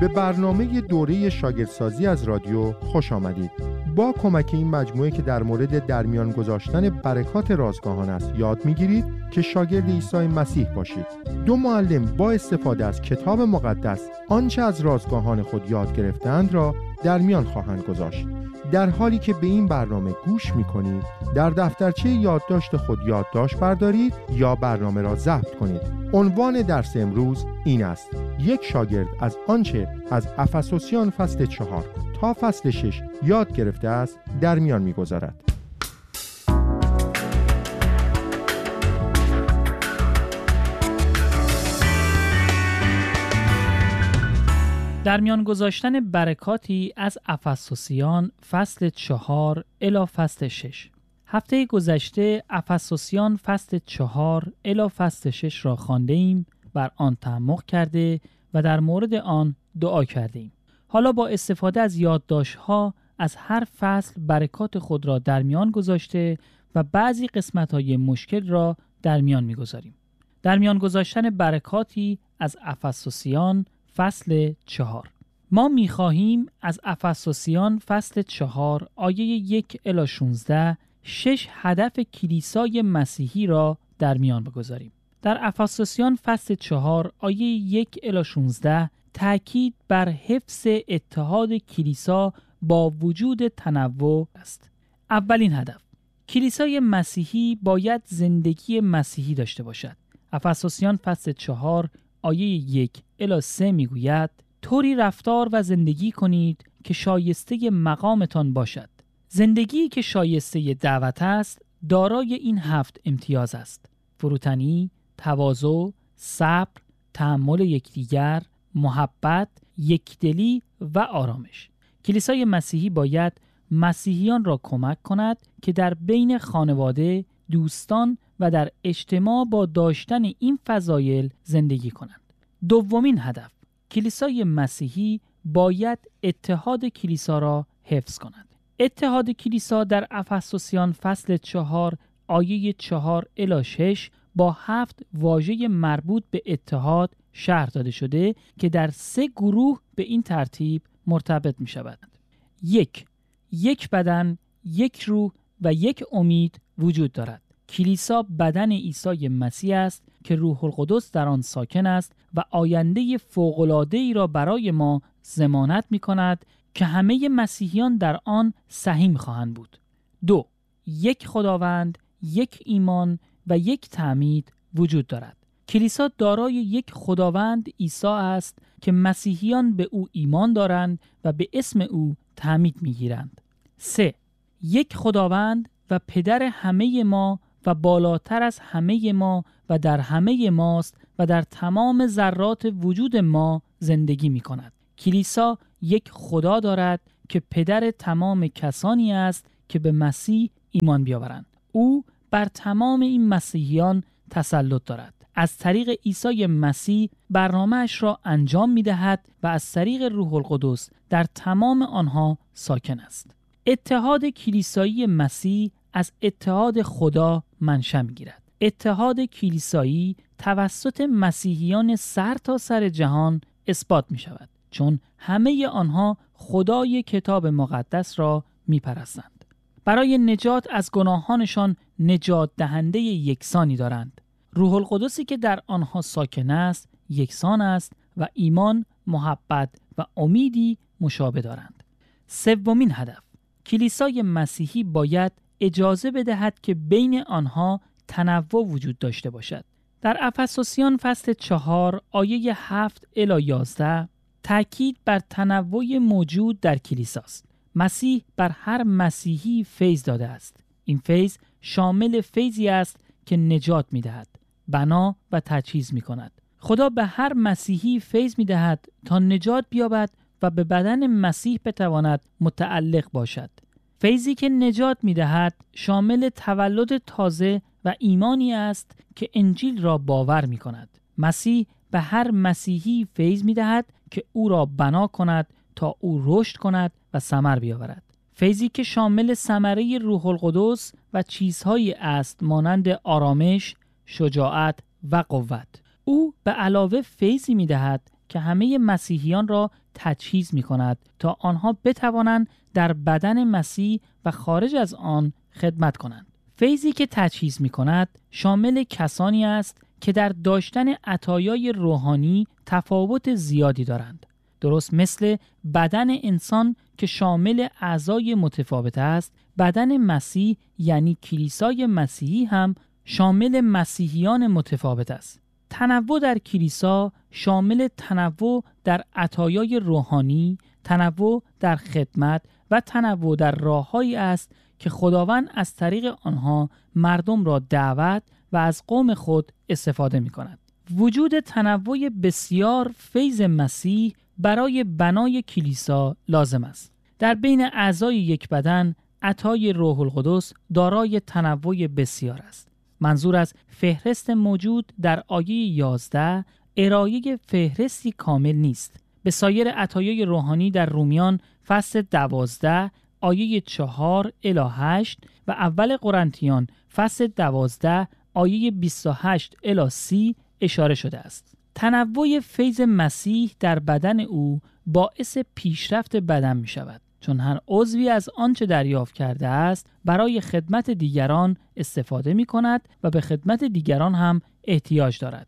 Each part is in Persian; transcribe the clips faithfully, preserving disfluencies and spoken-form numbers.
به برنامه دوره شاگردسازی از رادیو خوش آمدید. با کمک این مجموعه که در مورد در میان گذاشتن برکات رازگاهان است یاد میگیرید که شاگرد عیسی مسیح باشید. دو معلم با استفاده از کتاب مقدس آنچه از رازگاهان خود یاد گرفتند را در میان خواهند گذاشت. در حالی که به این برنامه گوش میکنید، در دفترچه یادداشت خود یادداشت بردارید یا برنامه را ضبط کنید. عنوان درس امروز این است: یک شاگرد از آنچه از افسوسیان فصل چهار تا فصل شش یاد گرفته است در میان میگذارد. در میان گذاشتن برکاتی از افسوسیان فصل چهار الی فصل شش. هفته گذشته افسوسیان فصل چهار الی فصل شش را خوانده ایم، بر آن تعمق کرده و در مورد آن دعا کرده ایم. حالا با استفاده از یادداشت‌ها از هر فصل برکات خود را در میان گذاشته و بعضی قسمت‌های مشکل را در میان می‌گذاریم. در میان گذاشتن برکاتی از افسوسیان فصل چهار. ما می‌خواهیم از افسوسیان فصل چهار آیه یک الی شانزده شش هدف کلیسای مسیحی را در میان بگذاریم. در افسوسیان فصل چهار آیه یک الی شانزده تأکید بر حفظ اتحاد کلیسا با وجود تنوع است. اولین هدف: کلیسای مسیحی باید زندگی مسیحی داشته باشد. افسوسیان فصل چهار آیه یک الی سه میگوید: طوری رفتار و زندگی کنید که شایسته مقامتان باشد. زندگی که شایسته دعوت است دارای این هفت امتیاز است: فروتنی، تواضع، صبر، تحمل یکدیگر، محبت، یکدلی و آرامش. کلیسای مسیحی باید مسیحیان را کمک کند که در بین خانواده، دوستان و در اجتماع با داشتن این فضایل زندگی کنند. دومین هدف: کلیسای مسیحی باید اتحاد کلیسا را حفظ کند. اتحاد کلیسا در افسوسیان فصل چهار آیه چهار الی شش با هفت واژه مربوط به اتحاد شرح داده شده که در سه گروه به این ترتیب مرتبط می شود. یک، یک بدن، یک روح و یک امید وجود دارد. کلیسا بدن عیسی مسیح است که روح القدس در آن ساکن است و آینده فوق‌العاده‌ای را برای ما ضمانت می کند که همه مسیحیان در آن سهیم خواهند بود. دو، یک خداوند، یک ایمان و یک تعمید وجود دارد. کلیسا دارای یک خداوند عیسی است که مسیحیان به او ایمان دارند و به اسم او تعمید می‌گیرند. سه، یک خداوند و پدر همه ما و بالاتر از همه ما و در همه ماست و در تمام ذرات وجود ما زندگی می‌کند. کلیسا یک خدا دارد که پدر تمام کسانی است که به مسیح ایمان بیاورند. او بر تمام این مسیحیان تسلط دارد. از طریق عیسی مسیح برنامه‌اش را انجام می‌دهد و از طریق روح القدس در تمام آنها ساکن است. اتحاد کلیسایی مسیح از اتحاد خدا منشأ می‌گیرد. اتحاد کلیسایی توسط مسیحیان سر تا سر جهان اثبات می‌شود، چون همه آنها خدای کتاب مقدس را می‌پرستند. برای نجات از گناهانشان نجات دهنده یکسانی دارند. روح القدسی که در آنها ساکن است یکسان است و ایمان، محبت و امیدی مشابه دارند. سومین هدف: کلیسای مسیحی باید اجازه بدهد که بین آنها تنوع وجود داشته باشد. در افسوسیان فصل چهار آیه هفت الی یازده تأکید بر تنوع موجود در کلیساست. مسیح بر هر مسیحی فیض داده است. این فیض شامل فیضی است که نجات می دهد، بنا و تجهیز می کند. خدا به هر مسیحی فیض می دهد تا نجات بیابد و به بدن مسیح بتواند متعلق باشد. فیضی که نجات می دهد شامل تولد تازه و ایمانی است که انجیل را باور می کند. مسیح به هر مسیحی فیض می دهد که او را بنا کند تا او رشد کند و ثمر بیاورد. فیضی که شامل ثمره روح القدس و چیزهایی است مانند آرامش، شجاعت و قوت. او به علاوه فیضی می دهد که همه مسیحیان را تجهیز می کند تا آنها بتوانند در بدن مسیح و خارج از آن خدمت کنند. فیضی که تجهیز می کند شامل کسانی است که در داشتن عطایای روحانی تفاوت زیادی دارند. درست مثل بدن انسان که شامل اعضای متفاوت است، بدن مسیح یعنی کلیسای مسیحی هم شامل مسیحیان متفاوت است. تنوع در کلیسا شامل تنوع در عطایای روحانی، تنوع در خدمت و تنوع در راههایی است که خداوند از طریق آنها مردم را دعوت و از قوم خود استفاده می کند. وجود تنوع بسیار فیض مسیح برای بنای کلیسا لازم است. در بین اعضای یک بدن عطای روح القدس دارای تنوع بسیار است. منظور از فهرست موجود در آیه یازده ارائه فهرستی کامل نیست. به سایر عطایای روحانی در رومیان فصل دوازده آیه چهار الی هشت و اول قرنتیان فصل دوازده آیه بیست و هشت الی سی اشاره شده است. تنوع فیض مسیح در بدن او باعث پیشرفت بدن می شود، چون هر عضوی از آنچه دریافت کرده است برای خدمت دیگران استفاده می کند و به خدمت دیگران هم احتیاج دارد.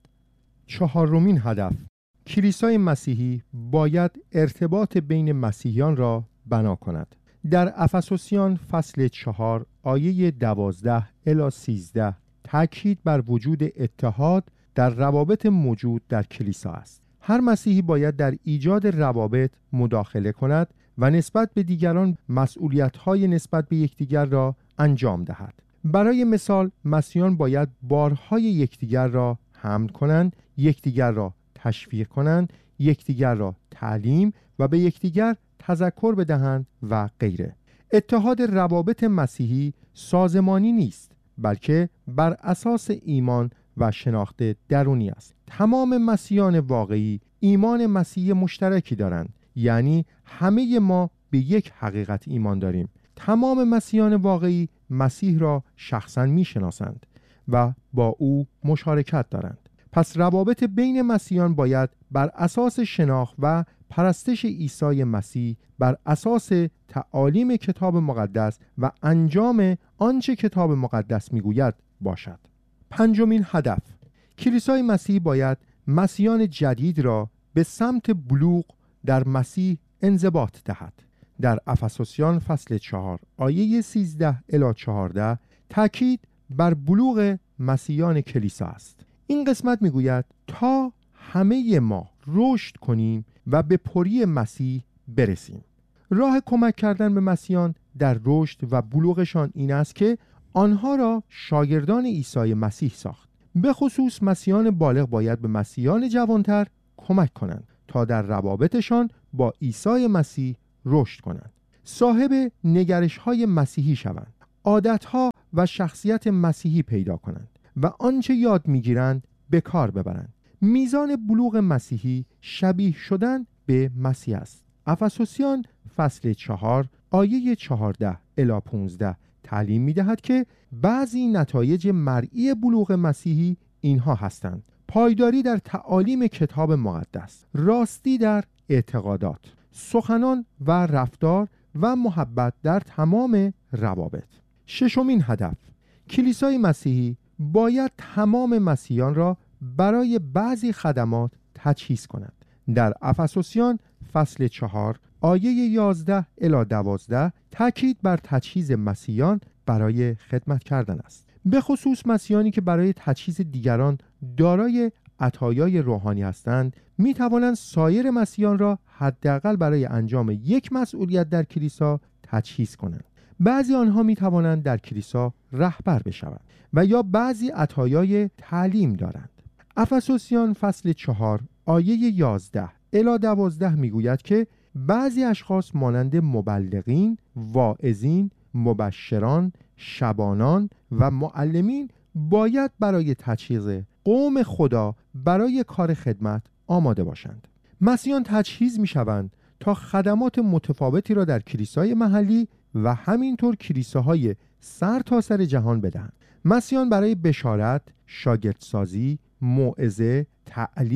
چهارمین هدف، کلیسای مسیحی باید ارتباط بین مسیحیان را بنا کند. در افسوسیان فصل چهار آیه دوازده الی سیزده تاکید بر وجود اتحاد در روابط موجود در کلیسا است. هر مسیحی باید در ایجاد روابط مداخله کند و نسبت به دیگران مسئولیت‌های نسبت به یکدیگر را انجام دهد. برای مثال، مسیحیان باید بارهای یکدیگر را حمل کنند، یکدیگر را تشویق کنند، یکدیگر را تعلیم و به یکدیگر تذکر بدهند و غیره. اتحاد روابط مسیحی سازمانی نیست، بلکه بر اساس ایمان و شناخت درونی است. تمام مسیحیان واقعی ایمان مسیحی مشترکی دارند، یعنی همه ما به یک حقیقت ایمان داریم. تمام مسیحیان واقعی مسیح را شخصاً می‌شناسند و با او مشارکت دارند. پس روابط بین مسیحیان باید بر اساس شناخت و پرستش عیسی مسیح، بر اساس تعالیم کتاب مقدس و انجام آنچه کتاب مقدس میگوید باشد. پنجمین هدف، کلیسای مسیح باید مسیحیان جدید را به سمت بلوغ در مسیح انضباط دهد. در افسوسیان فصل چهار آیه سیزده الی چهارده تاکید بر بلوغ مسیحیان کلیسا است. این قسمت میگوید تا همه ما رشد کنیم و به پری مسیح برسیم. راه کمک کردن به مسیحیان در رشد و بلوغشان این است که آنها را شاگردان عیسی مسیح ساخت. به خصوص مسیحیان بالغ باید به مسیحیان جوانتر کمک کنند تا در روابطشان با عیسی مسیح رشد کنند، صاحب نگرش‌های مسیحی شوند، عادت‌ها و شخصیت مسیحی پیدا کنند و آنچه یاد می‌گیرند به کار ببرند. میزان بلوغ مسیحی شبیه شدن به مسیح است. افسوسیان فصل چهار آیه چهارده الی پانزده تعلیم می‌دهد که بعضی نتایج مرئی بلوغ مسیحی اینها هستند: پایداری در تعالیم کتاب مقدس، راستی در اعتقادات، سخنان و رفتار و محبت در تمام روابط. ششمین هدف، کلیسای مسیحی باید تمام مسیحیان را برای بعضی خدمات تجهیز کند. در افسوسیان فصل چهار آیه یازده الی دوازده تاکید بر تجهیز مسیحیان برای خدمت کردن است. به خصوص مسیحیانی که برای تجهیز دیگران دارای عطایای روحانی هستند می توانند سایر مسیحیان را حداقل برای انجام یک مسئولیت در کلیسا تجهیز کنند. بعضی آنها می توانند در کلیسا رهبر بشوند و یا بعضی عطایای تعلیم دارند. افسوسیان فصل چهار آیه یازده الی دوازده می گوید که بعضی اشخاص مانند مبلغین، واعظین، مبشران، شبانان و معلمین باید برای تجهیز قوم خدا برای کار خدمت آماده باشند. مسیحیان تجهیز می شوند تا خدمات متفاوتی را در کلیسای محلی و همینطور کلیساهای سر تا سر جهان بدهند. مسیحیان برای بشارت، شاگردسازی، موعظه، تعلیم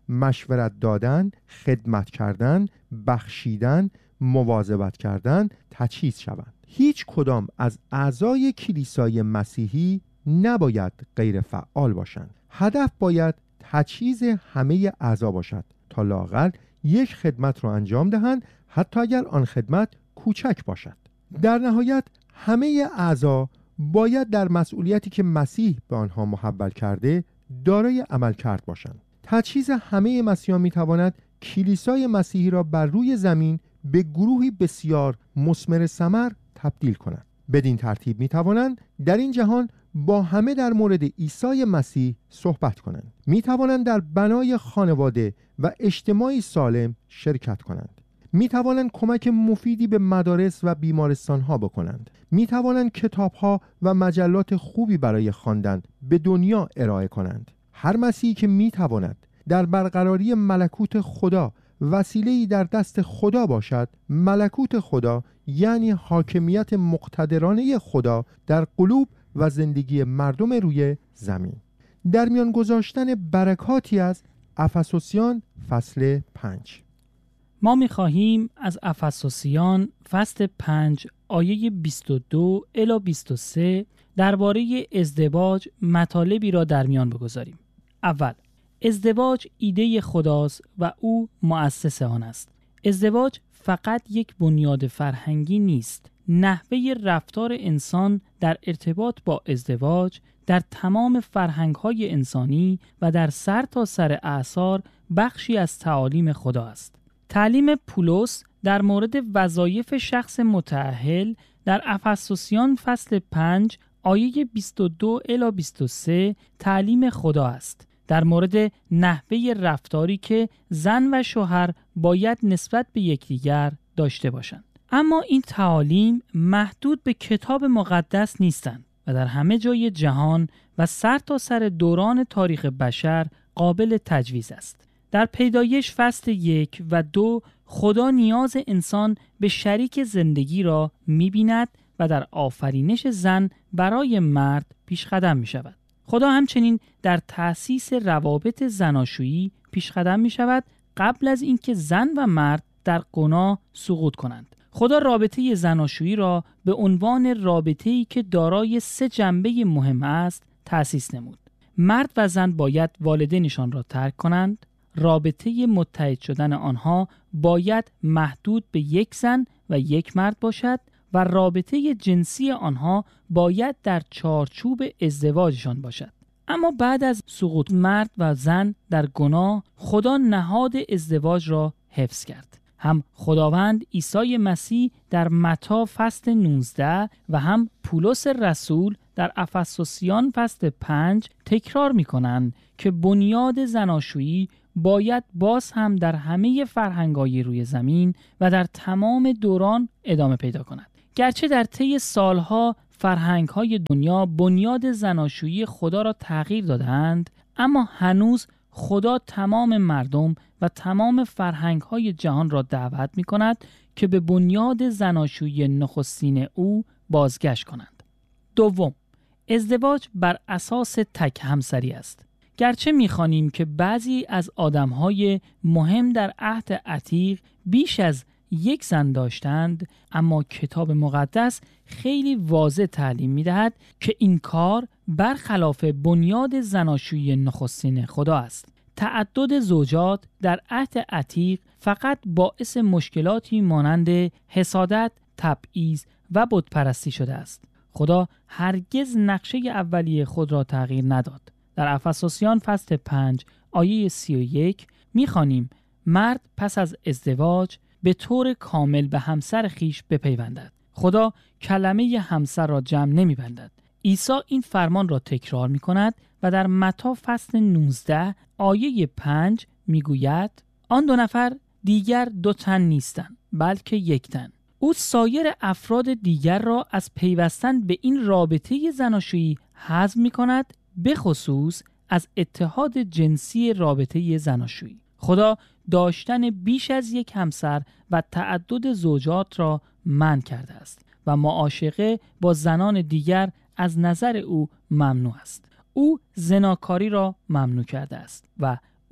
مشورت دادن، خدمت کردن، بخشیدن، مواظبت کردن تجهیز شوند. هیچ کدام از اعضای کلیسای مسیحی نباید غیر فعال باشند. هدف باید تجهیز همه اعضا باشد تا لااقل یک خدمت را انجام دهند، حتی اگر آن خدمت کوچک باشد. در نهایت همه اعضا باید در مسئولیتی که مسیح به آنها محول کرده دارای عمل کرد باشند. تجهیز همه مسیحیان میتواند کلیسای مسیحی را بر روی زمین به گروهی بسیار مثمر ثمر تبدیل کند. بدین ترتیب میتوانند در این جهان با همه در مورد عیسی مسیح صحبت کنند. میتوانند در بنای خانواده و اجتماعی سالم شرکت کنند. می توانند کمک مفیدی به مدارس و بیمارستان ها بکنند. می توانند کتاب ها و مجلات خوبی برای خواندن به دنیا ارائه کنند. هر مسیحی که می تواند در برقراری ملکوت خدا وسیله‌ای در دست خدا باشد، ملکوت خدا یعنی حاکمیت مقتدرانه خدا در قلوب و زندگی مردم روی زمین. در میان گذاشتن برکاتی از افسوسیان فصل پنج. ما می‌خواهیم از افسوسیان فصل پنج آیه بیست و دو الی بیست و سه درباره ازدواج مطالبی را در میان بگذاریم. اول، ازدواج ایده خداست و او مؤسس آن است. ازدواج فقط یک بنیاد فرهنگی نیست. نحوه رفتار انسان در ارتباط با ازدواج در تمام فرهنگ‌های انسانی و در سر تا سر اعصار بخشی از تعالیم خدا است. تعلیم پولس در مورد وظایف شخص متأهل در افسوسیان فصل پنج آیه بیست و دو الی بیست و سه تعلیم خدا است. در مورد نحوه رفتاری که زن و شوهر باید نسبت به یکدیگر داشته باشند. اما این تعالیم محدود به کتاب مقدس نیستند و در همه جای جهان و سر تا سر دوران تاریخ بشر قابل تجویز است. در پیدایش فصل یک و دو خدا نیاز انسان به شریک زندگی را می‌بیند و در آفرینش زن برای مرد پیش قدم می‌شود. خدا همچنین در تأسیس روابط زناشویی پیش قدم می‌شود قبل از اینکه زن و مرد در گناه سقوط کنند. خدا رابطه زناشویی را به عنوان رابطه‌ای که دارای سه جنبه مهم است تأسیس نمود. مرد و زن باید والدینشان را ترک کنند. رابطه متحد شدن آنها باید محدود به یک زن و یک مرد باشد و رابطه جنسی آنها باید در چارچوب ازدواجشان باشد. اما بعد از سقوط مرد و زن در گناه، خدا نهاد ازدواج را حفظ کرد. هم خداوند عیسی مسیح در متی فصل نوزده و هم پولس رسول در افسوسیان فصل پنج تکرار می کنند که بنیاد زناشویی باید باز هم در همه فرهنگ‌های روی زمین و در تمام دوران ادامه پیدا کند. گرچه در طی سالها فرهنگ‌های دنیا بنیاد زناشویی خدا را تغییر دادند، اما هنوز خدا تمام مردم و تمام فرهنگ‌های جهان را دعوت می‌کند که به بنیاد زناشویی نخستین او بازگشت کنند. دوم، ازدواج بر اساس تک همسری است. گرچه می‌خوانیم که بعضی از آدم‌های مهم در عهد عتیق بیش از یک زن داشتند، اما کتاب مقدس خیلی واضح تعلیم می‌دهد که این کار برخلاف بنیاد زناشویی نخستین خدا است. تعدد زوجات در عهد عتیق فقط باعث مشکلاتی مانند حسادت، تبعیض و بتپرستی شده است. خدا هرگز نقشه اولیه خود را تغییر نداد. در افسوسیان فصل پنج آیه سی و یک می‌خوانیم مرد پس از ازدواج به طور کامل به همسر خیش بپیوندد. خدا کلمه همسر را جمع نمی‌بندد. عیسی این فرمان را تکرار می‌کند و در متی فصل نوزده آیه پنج می‌گوید آن دو نفر دیگر دو تن نیستند بلکه یک تن. او سایر افراد دیگر را از پیوستن به این رابطه زناشویی حذف می‌کند، به خصوص از اتحاد جنسی رابطه زناشویی. خدا داشتن بیش از یک همسر و تعدد زوجات را منع کرده است و معاشقه با زنان دیگر از نظر او ممنوع است. او زناکاری را ممنوع کرده است و او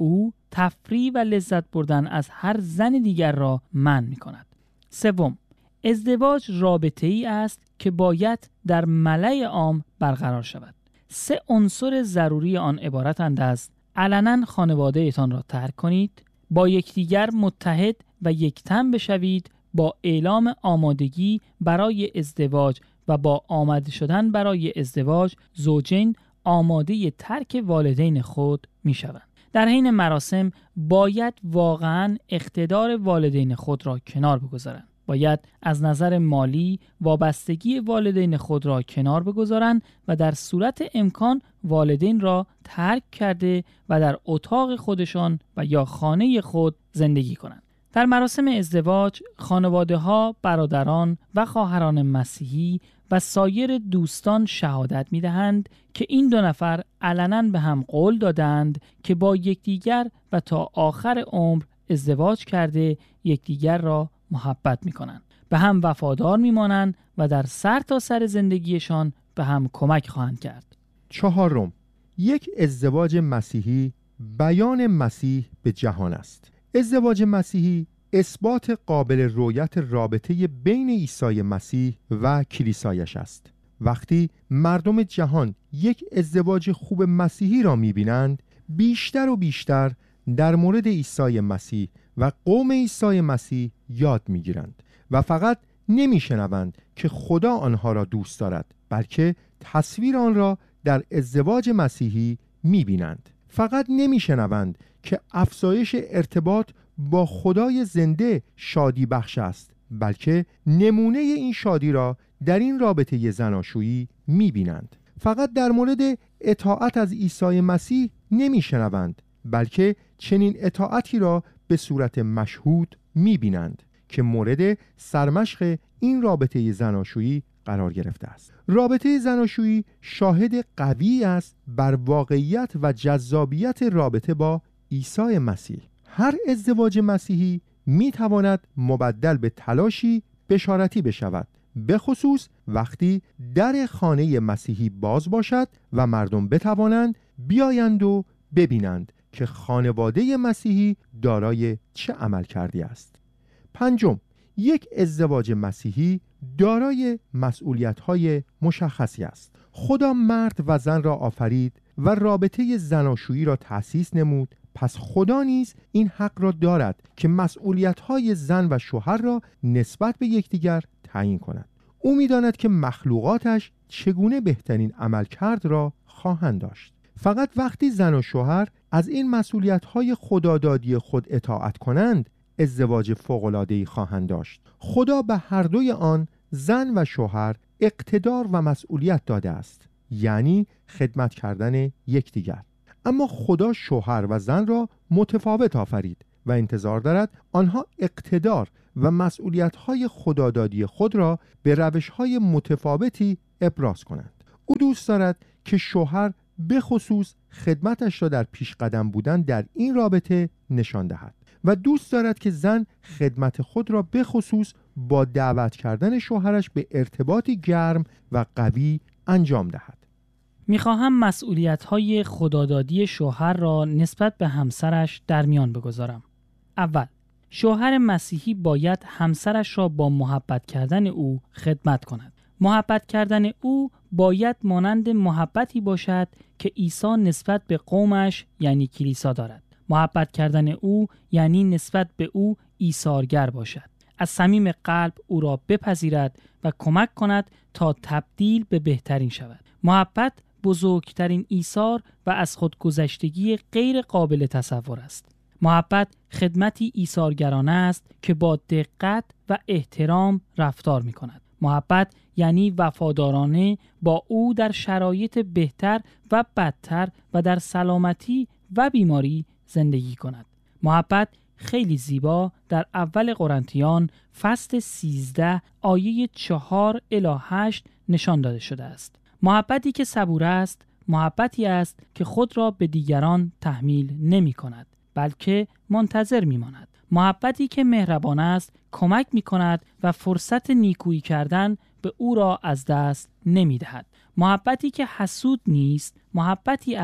تفریح و لذت بردن از هر زن دیگر را منع می‌کند. سوم، ازدواج رابطه‌ای است که باید در ملأ عام برقرار شود. سه عنصر ضروری آن عبارتند از علنا خانواده‌تان را ترک کنید، با یکدیگر متحد و یکتن بشوید، با اعلام آمادگی برای ازدواج و با آماده شدن برای ازدواج زوجین آماده ترک والدین خود می شوند. در حین مراسم باید واقعاً اقتدار والدین خود را کنار بگذارند. باید از نظر مالی وابستگی والدین خود را کنار بگذارند و در صورت امکان والدین را ترک کرده و در اتاق خودشان و یا خانه خود زندگی کنند. در مراسم ازدواج خانواده‌ها، برادران و خواهران مسیحی و سایر دوستان شهادت می‌دهند که این دو نفر علنا به هم قول دادند که با یکدیگر و تا آخر عمر ازدواج کرده یکدیگر را محبت می‌کنند، به هم وفادار می‌مانند و در سر تا سر زندگیشان به هم کمک خواهند کرد. چهارم، یک ازدواج مسیحی بیان مسیح به جهان است. ازدواج مسیحی اثبات قابل رویت رابطه بین عیسی مسیح و کلیسایش است. وقتی مردم جهان یک ازدواج خوب مسیحی را می‌بینند، بیشتر و بیشتر در مورد عیسی مسیح و قوم عیسی مسیح یاد می‌گیرند و فقط نمی‌شنوند که خدا آنها را دوست دارد، بلکه تصویر آن را در ازدواج مسیحی می‌بینند. فقط نمی‌شنوند که افزایش ارتباط با خدای زنده شادی بخش است، بلکه نمونه این شادی را در این رابطه زناشویی می‌بینند. فقط در مورد اطاعت از عیسی مسیح نمی‌شنوند، بلکه چنین اطاعتی را به صورت مشهود می‌بینند که مورد سرمشق این رابطه زناشویی قرار گرفته است. رابطه زناشویی شاهد قوی است بر واقعیت و جذابیت رابطه با عیسی مسیح. هر ازدواج مسیحی می‌تواند مبدل به تلاشی بشارتی بشود، به خصوص وقتی در خانه مسیحی باز باشد و مردم بتوانند بیایند و ببینند که خانواده مسیحی دارای چه عمل کردی است. پنجم، یک ازدواج مسیحی دارای مسئولیت‌های مشخصی است. خدا مرد و زن را آفرید و رابطه زناشویی را تأسیس نمود، پس خدا نیز این حق را دارد که مسئولیت‌های زن و شوهر را نسبت به یکدیگر تعیین کند. او می‌داند که مخلوقاتش چگونه بهترین عملکرد را خواهند داشت. فقط وقتی زن و شوهر از این مسئولیت‌های خدادادی خود اطاعت کنند، ازدواج فوق‌العاده‌ای خواهند داشت. خدا به هر دوی آن زن و شوهر اقتدار و مسئولیت داده است، یعنی خدمت کردن یکدیگر. اما خدا شوهر و زن را متفاوت آفرید و انتظار دارد آنها اقتدار و مسئولیت‌های خدادادی خود را به روش‌های متفاوتی ابراز کنند. او دوست دارد که شوهر به خصوص خدمتش را در پیش قدم بودن در این رابطه نشان دهد و دوست دارد که زن خدمت خود را به خصوص با دعوت کردن شوهرش به ارتباطی گرم و قوی انجام دهد. میخواهم مسئولیت‌های خدادادی شوهر را نسبت به همسرش در میان بگذارم. اول، شوهر مسیحی باید همسرش را با محبت کردن او خدمت کند. محبت کردن او باید مانند محبتی باشد که عیسی نسبت به قومش یعنی کلیسا دارد. محبت کردن او یعنی نسبت به او ایثارگر باشد. از صمیم قلب او را بپذیرد و کمک کند تا تبدیل به بهترین شود. محبت بزرگترین ایثار و از خودگذشتگی غیر قابل تصور است. محبت خدمتی ایثارگرانه است که با دقت و احترام رفتار می کند. محبت یعنی وفادارانه با او در شرایط بهتر و بدتر و در سلامتی و بیماری زندگی کند. محبت خیلی زیبا در اول قرنتیان فصل سیزده آیه چهار الی هشت نشان داده شده است. محبتی که صبور است، محبتی است که خود را به دیگران تحمیل نمی کند، بلکه منتظر می ماند. محبتی که مهربان است، کمک می کند و فرصت نیکویی کردن به او را از دست نمی دهد. محبتی که حسود نیست، محبتی است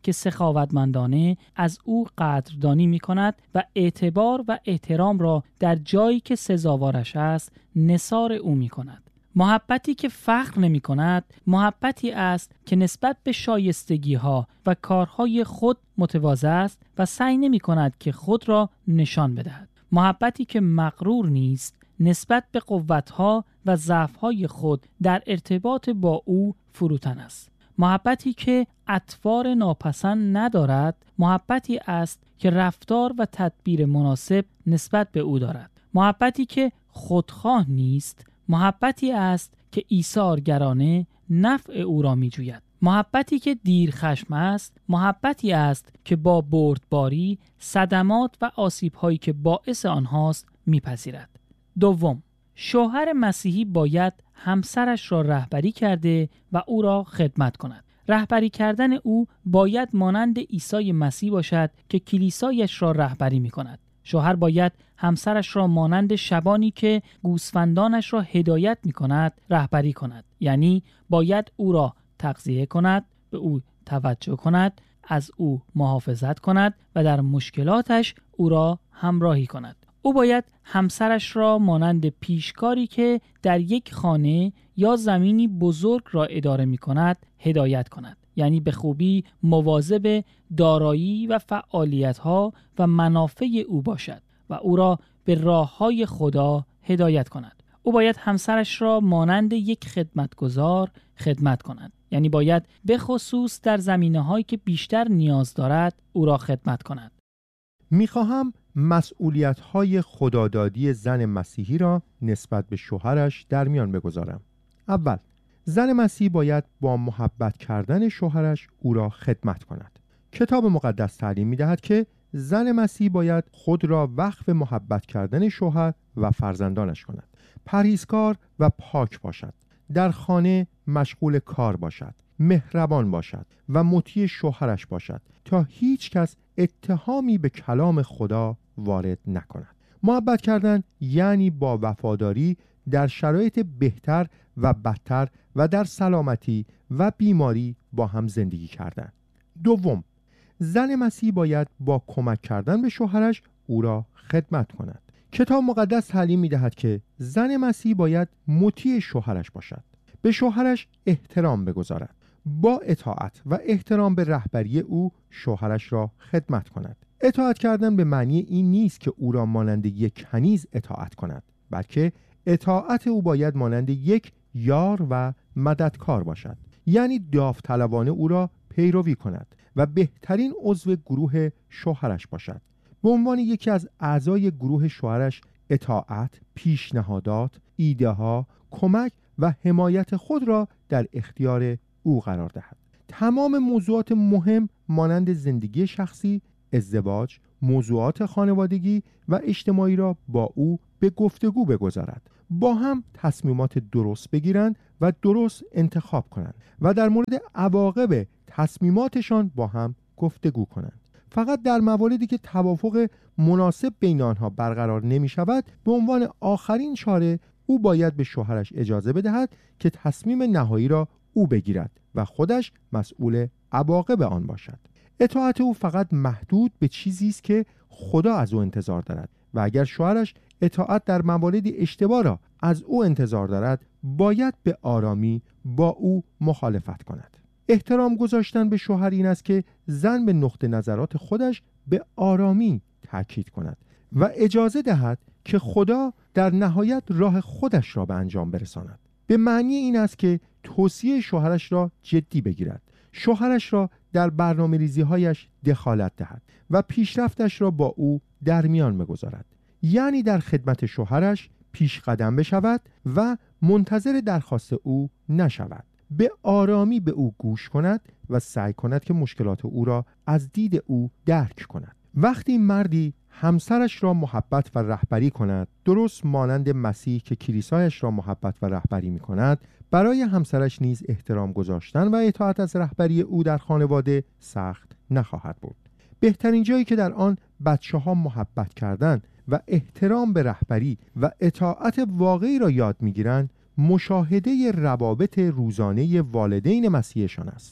که سخاوتمندانه از او قدردانی می کند و اعتبار و احترام را در جایی که سزاوارش است نثار او می کند. محبتی که فخر نمی کند محبتی است که نسبت به شایستگی ها و کارهای خود متواضع است و سعی نمی کند که خود را نشان بدهد. محبتی که مغرور نیست نسبت به قوتها و ضعفهای خود در ارتباط با او فروتن است. محبتی که اطوار ناپسند ندارد محبتی است که رفتار و تدبیر مناسب نسبت به او دارد. محبتی که خودخواه نیست محبتی است که ایثارگرانه نفع او را می جوید. محبتی که دیر خشم است محبتی است که با بردباری صدمات و آسیب‌هایی که باعث آنهاست میپذیرد. دوم، شوهر مسیحی باید همسرش را رهبری کرده و او را خدمت کند. رهبری کردن او باید مانند عیسی مسیح باشد که کلیسایش را رهبری می کند. شوهر باید همسرش را مانند شبانی که گوسفندانش را هدایت می کند رهبری کند. یعنی باید او را تغذیه کند، به او توجه کند، از او محافظت کند و در مشکلاتش او را همراهی کند. او باید همسرش را مانند پیشکاری که در یک خانه یا زمینی بزرگ را اداره می کند هدایت کند. یعنی به خوبی مواظب دارایی و فعالیت‌ها و منافع او باشد و او را به راه‌های خدا هدایت کند. او باید همسرش را مانند یک خدمتگزار خدمت کند. یعنی باید به خصوص در زمینه‌هایی که بیشتر نیاز دارد او را خدمت کند. می‌خواهم مسئولیت‌های خدادادی زن مسیحی را نسبت به شوهرش در میان بگذارم. اول، زن مسیحی باید با محبت کردن شوهرش او را خدمت کند. کتاب مقدس تعلیم می‌دهد که زن مسیحی باید خود را وقف محبت کردن شوهر و فرزندانش کند. پرهیزکار و پاک باشد. در خانه مشغول کار باشد. مهربان باشد و مطیع شوهرش باشد تا هیچ کس اتهامی به کلام خدا وارد نکند. محبت کردن یعنی با وفاداری در شرایط بهتر و بدتر و در سلامتی و بیماری با هم زندگی کردن. دوم، زن مسیحی باید با کمک کردن به شوهرش او را خدمت کند. کتاب مقدس تعلیم می‌دهد که زن مسیحی باید مطیع شوهرش باشد. به شوهرش احترام بگذارد. با اطاعت و احترام به رهبری او شوهرش را خدمت کند. اطاعت کردن به معنی این نیست که او را مانند یک کنیز اطاعت کند، بلکه اطاعت او باید مانند یک یار و مددکار باشد. یعنی داوطلبانه او را پیروی کند و بهترین عضو گروه شوهرش باشد. به عنوان یکی از اعضای گروه شوهرش اطاعت، پیشنهادات، ایده ها، کمک و حمایت خود را در اختیار او قرار دهد. تمام موضوعات مهم مانند زندگی شخصی، ازدواج، موضوعات خانوادگی و اجتماعی را با او به گفتگو بگذارد. با هم تصمیمات درست بگیرند و درست انتخاب کنند و در مورد عواقب تصمیماتشان با هم گفتگو کنند. فقط در مواردی که توافق مناسب بین آنها برقرار نمی شود، به عنوان آخرین چاره او باید به شوهرش اجازه بدهد که تصمیم نهایی را او بگیرد و خودش مسئول عواقب آن باشد. اطاعت او فقط محدود به چیزی است که خدا از او انتظار دارد و اگر شوهرش اطاعت در مواردی اشتباه را از او انتظار دارد، باید به آرامی با او مخالفت کند. احترام گذاشتن به شوهر این است که زن به نقطه نظرات خودش به آرامی تاکید کند و اجازه دهد که خدا در نهایت راه خودش را به انجام برساند. به معنی این است که توصیه شوهرش را جدی بگیرد، شوهرش را در برنامه‌ریزی هایش دخالت دهد و پیشرفتش را با او در میان بگذارد. یعنی در خدمت شوهرش پیش قدم بشود و منتظر درخواست او نشود. به آرامی به او گوش کند و سعی کند که مشکلات او را از دید او درک کند. وقتی مردی همسرش را محبت و رهبری کند، درست مانند مسیح که کلیسایش را محبت و رهبری می کند، برای همسرش نیز احترام گذاشتن و اطاعت از رهبری او در خانواده سخت نخواهد بود. بهترین جایی که در آن بچه ها محبت کردن و احترام به رهبری و اطاعت واقعی را یاد می گیرند، مشاهده روابط روزانه والدین مسیحشان است.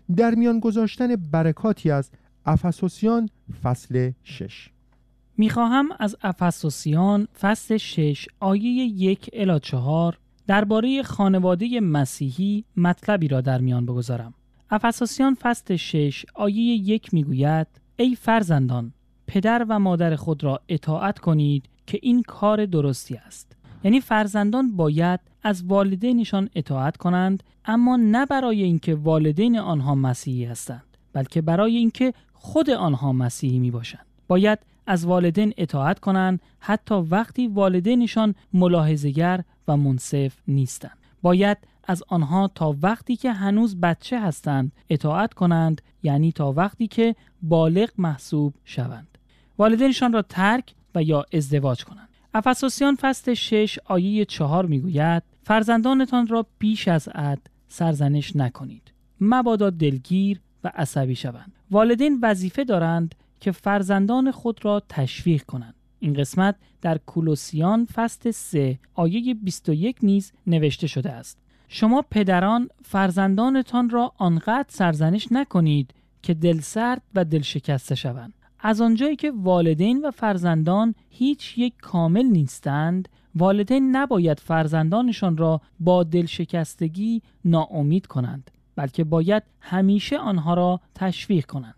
در میان گذاشتن برکاتی از افسوسیان فصل شش. میخواهم از افسوسیان فصل شش آیه یک الی چهار درباره خانواده مسیحی مطلبی را در میان بگذارم. افسوسیان فصل شش آیه یک میگوید: ای فرزندان، پدر و مادر خود را اطاعت کنید که این کار درستی است. یعنی فرزندان باید از والدینشان اطاعت کنند، اما نه برای اینکه والدین آنها مسیحی هستند، بلکه برای اینکه خود آنها مسیحی می باشند. باید از والدین اطاعت کنند حتی وقتی والدینشان ملاحظه‌گر و منصف نیستند. باید از آنها تا وقتی که هنوز بچه هستند اطاعت کنند، یعنی تا وقتی که بالغ محسوب شوند. والدینشان را ترک و یا ازدواج کنند. افسوسیان فصل شش آیه چهار میگوید: فرزندانتان را بیش از حد سرزنش نکنید، مبادا دلگیر و عصبی شوند. والدین وظیفه دارند که فرزندان خود را تشویق کنند. این قسمت در کولوسیان فصل سه آیه بیست و یک نیز نوشته شده است: شما پدران فرزندانتان را آنقدر سرزنش نکنید که دلسرد و دلشکسته شوند. از آنجایی که والدین و فرزندان هیچ یک کامل نیستند، والدین نباید فرزندانشان را با دلشکستگی ناامید کنند، بلکه باید همیشه آنها را تشویق کنند.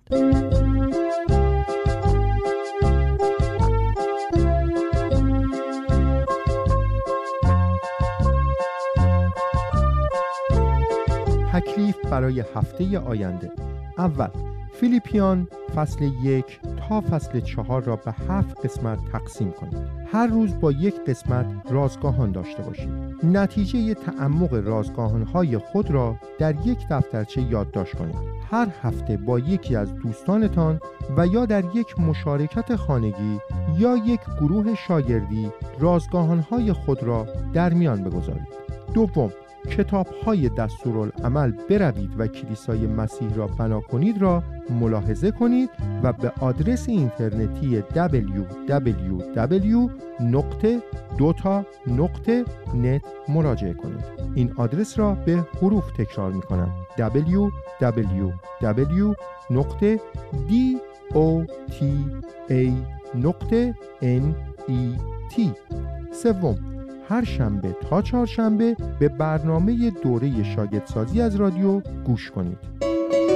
تکلیف برای هفته آینده. اول، فیلیپیان فصل یک تا فصل چهار را به هفت قسمت تقسیم کنید. هر روز با یک قسمت رازگاهان داشته باشید. نتیجه تعمق رازگاهان‌های خود را در یک دفترچه یادداشت کنید. هر هفته با یکی از دوستانتان و یا در یک مشارکت خانگی یا یک گروه شاگردی رازگاهان‌های خود را در میان بگذارید. دوم، کتاب‌های دستورالعمل بروید و کلیسای مسیح را بنا کنید را ملاحظه کنید و به آدرس اینترنتی دبلیو دبلیو دبلیو نقطه دوتا نقطه نت مراجعه کنید. این آدرس را به حروف تکرار می کنم: دبلیو دبلیو دبلیو نقطه دوتا نقطه نت. سوم، هر شنبه تا چهارشنبه به برنامه دوره شاگردسازی از رادیو گوش کنید.